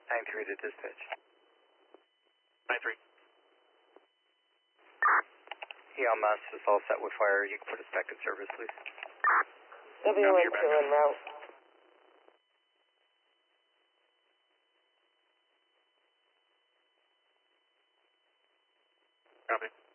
9-3 to dispatch. 9-3. EMS is all set with fire. You can put us back in service, please. WN2 en route. Copy.